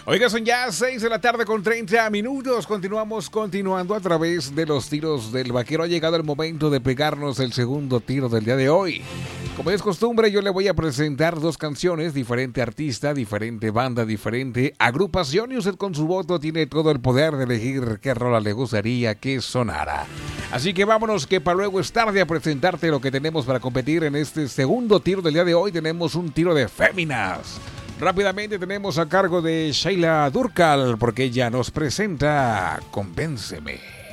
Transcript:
Oiga, son ya 6 de la tarde con 30 minutos. Continuando a través de los tiros del vaquero. Ha llegado el momento de pegarnos el segundo tiro del día de hoy. Como es costumbre, yo le voy a presentar dos canciones, diferente artista, diferente banda, diferente agrupación, y usted con su voto tiene todo el poder de elegir qué rola le gustaría que sonara. Así que vámonos, que para luego es tarde a presentarte lo que tenemos para competir en este segundo tiro del día de hoy. Tenemos un tiro de féminas. Rápidamente tenemos a cargo de Sheila Durcal, porque ella nos presenta Convénceme.